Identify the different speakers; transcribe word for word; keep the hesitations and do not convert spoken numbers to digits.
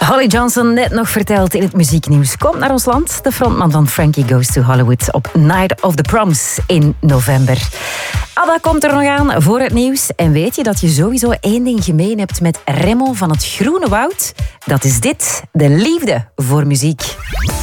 Speaker 1: Holly Johnson, net nog verteld in het muzieknieuws, komt naar ons land. De frontman van Frankie Goes to Hollywood op Night of the Proms in november. ABBA komt er nog aan voor het nieuws. En weet je dat je sowieso één ding gemeen hebt met Remo van het Groene Woud? Dat is dit, de liefde voor muziek.